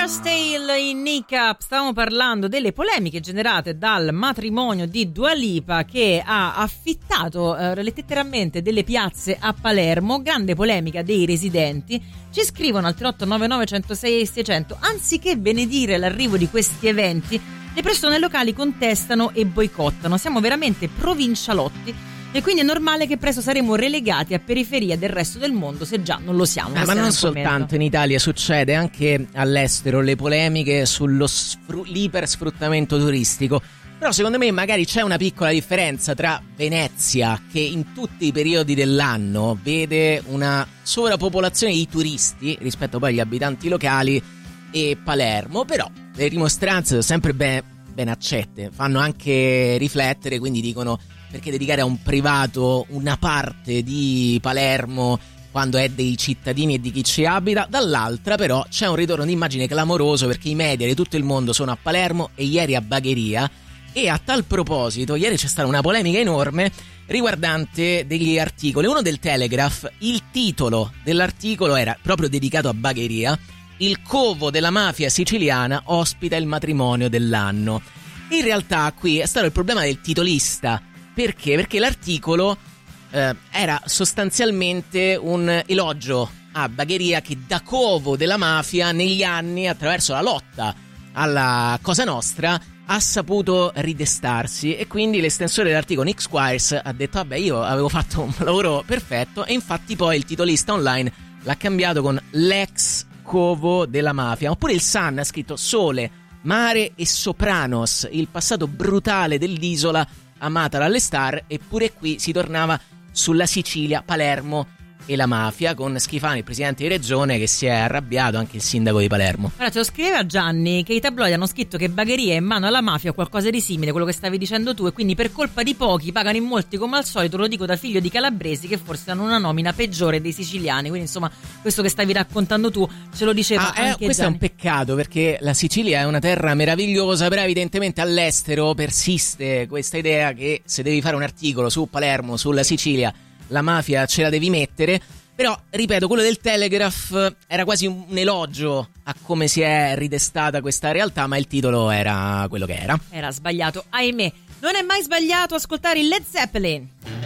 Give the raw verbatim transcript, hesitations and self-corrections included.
Hair's Tale in Nick-Up. Stavamo parlando delle polemiche generate dal matrimonio di Dua Lipa, che ha affittato eh, letteralmente delle piazze a Palermo. Grande polemica dei residenti. Ci scrivono al tre otto nove nove uno zero sei seicento: anziché benedire l'arrivo di questi eventi, le persone locali contestano e boicottano. Siamo veramente provincialotti e quindi è normale che presto saremo relegati a periferia del resto del mondo, se già non lo siamo. Eh, ma non soltanto in Italia, succede anche all'estero, le polemiche sullo sfru- l'ipersfruttamento turistico. Però secondo me magari c'è una piccola differenza tra Venezia, che in tutti i periodi dell'anno vede una sovrappopolazione di turisti rispetto poi agli abitanti locali, e Palermo. Però le rimostranze sono sempre ben, ben accette, fanno anche riflettere, quindi dicono: perché dedicare a un privato una parte di Palermo quando è dei cittadini e di chi ci abita? Dall'altra però c'è un ritorno d'immagine clamoroso, perché i media di tutto il mondo sono a Palermo e ieri a Bagheria. E a tal proposito ieri c'è stata una polemica enorme riguardante degli articoli. Uno del Telegraph, il titolo dell'articolo era proprio dedicato a Bagheria: il covo della mafia siciliana ospita il matrimonio dell'anno. In realtà qui è stato il problema del titolista. Perché? Perché l'articolo eh, era sostanzialmente un elogio a Bagheria, che da covo della mafia negli anni, attraverso la lotta alla Cosa Nostra, ha saputo ridestarsi. E quindi l'estensore dell'articolo, Nick Squires, ha detto: vabbè, io avevo fatto un lavoro perfetto. E infatti poi il titolista online l'ha cambiato con l'ex covo della mafia. Oppure il Sun ha scritto: Sole, mare e Sopranos, il passato brutale dell'isola amata dalle star. Eppure qui si tornava sulla Sicilia, Palermo e la mafia, con Schifani, il presidente di regione, che si è arrabbiato, anche il sindaco di Palermo. Allora, ce lo scriveva Gianni che i tabloidi hanno scritto che Bagheria è in mano alla mafia o qualcosa di simile, quello che stavi dicendo tu, e quindi per colpa di pochi pagano in molti come al solito. Lo dico da figlio di calabresi che forse hanno una nomina peggiore dei siciliani. Quindi insomma, questo che stavi raccontando tu ce lo diceva ah, anche eh, questo Gianni. È un peccato, perché la Sicilia è una terra meravigliosa, però evidentemente all'estero persiste questa idea che se devi fare un articolo su Palermo, sulla Sicilia, la mafia ce la devi mettere. Però, ripeto, quello del Telegraph era quasi un elogio a come si è ridestata questa realtà, ma il titolo era quello che era. Era sbagliato, ahimè. Non è mai sbagliato ascoltare il Led Zeppelin.